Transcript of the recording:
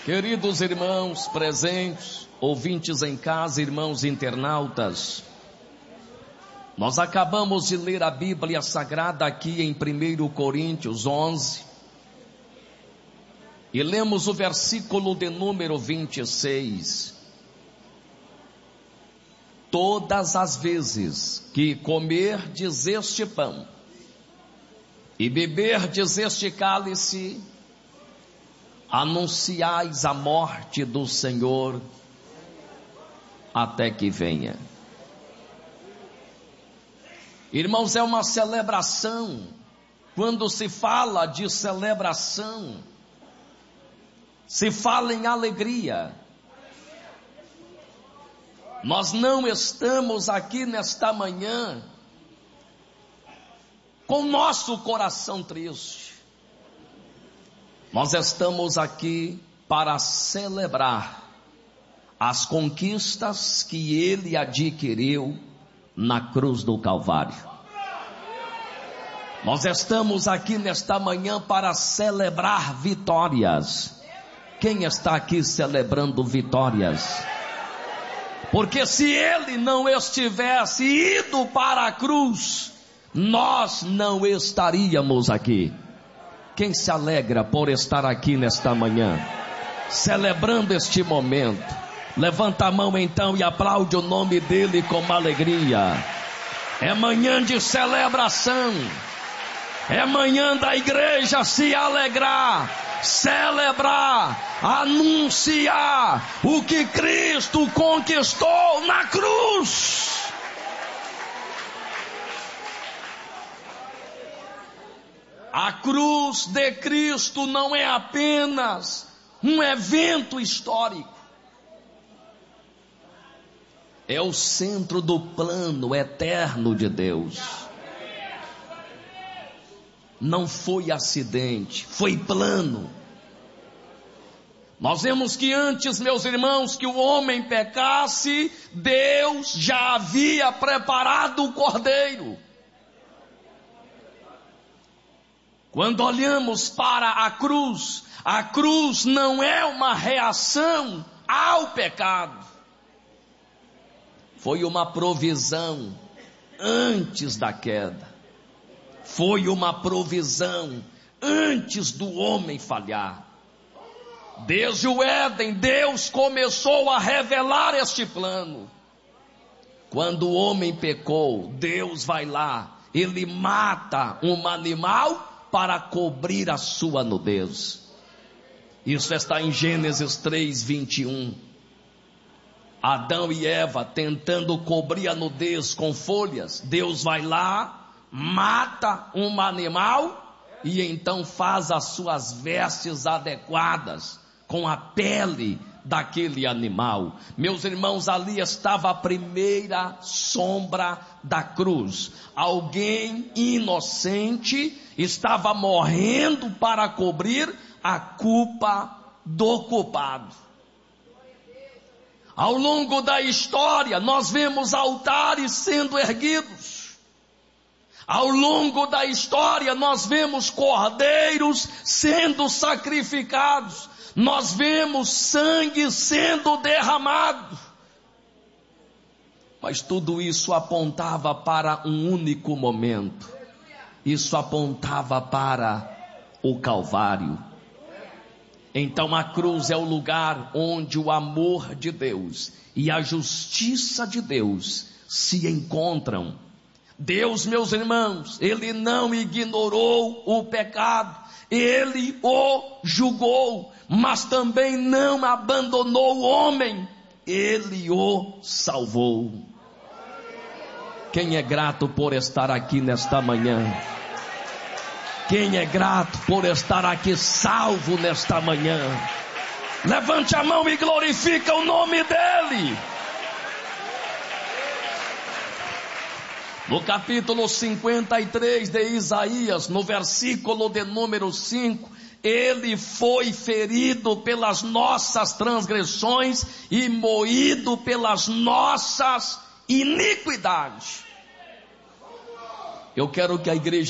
Queridos irmãos presentes, ouvintes em casa, irmãos internautas, nós acabamos de ler a Bíblia Sagrada aqui em 1 Coríntios 11 e lemos o versículo de número 26. Todas as vezes que comerdes este pão e beberdes este cálice, anunciais a morte do Senhor até que venha. Irmãos, é uma celebração. Quando se fala de celebração, se fala em alegria. Nós não estamos aqui nesta manhã com nosso coração triste. Nós estamos aqui para celebrar as conquistas que Ele adquiriu na cruz do Calvário. Nós estamos aqui nesta manhã para celebrar vitórias. Quem está aqui celebrando vitórias? Porque se Ele não estivesse ido para a cruz, nós não estaríamos aqui. Quem se alegra por estar aqui nesta manhã, celebrando este momento? Levanta a mão então e aplaude o nome dele com alegria. É manhã de celebração, é manhã da igreja se alegrar, celebrar, anunciar o que Cristo conquistou na cruz. A cruz de Cristo não é apenas um evento histórico, é o centro do plano eterno de Deus. Não foi acidente, foi plano. Nós vemos que antes, meus irmãos, que o homem pecasse, Deus já havia preparado o cordeiro. Quando olhamos para a cruz não é uma reação ao pecado. Foi uma provisão antes da queda. Foi uma provisão antes do homem falhar. Desde o Éden, Deus começou a revelar este plano. Quando o homem pecou, Deus vai lá, Ele mata um animal para cobrir a sua nudez. Isso está em Gênesis 3:21. Adão e Eva tentando cobrir a nudez com folhas, Deus vai lá, mata um animal e então faz as suas vestes adequadas com a pele daquele animal. Meus irmãos, ali estava a primeira sombra da cruz. Alguém inocente estava morrendo para cobrir a culpa do culpado. Ao longo da história, nós vemos altares sendo erguidos. Ao longo da história, nós vemos cordeiros sendo sacrificados. Nós vemos sangue sendo derramado. Mas tudo isso apontava para um único momento. Isso apontava para o Calvário. Então a cruz é o lugar onde o amor de Deus e a justiça de Deus se encontram. Deus, meus irmãos, Ele não ignorou o pecado, Ele o julgou, mas também não abandonou o homem, Ele o salvou. Quem é grato por estar aqui nesta manhã? Quem é grato por estar aqui salvo nesta manhã? Levante a mão e glorifica o nome dEle. No capítulo 53 de Isaías, no versículo de número 5, Ele foi ferido pelas nossas transgressões e moído pelas nossas iniquidades. Eu quero que a igreja